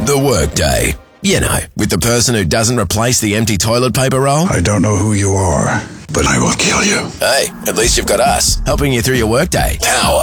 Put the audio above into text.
The Workday. You know, with the person who doesn't replace the empty toilet paper roll. I don't know who you are, but I will kill you. Hey, at least you've got us, helping you through your workday. Power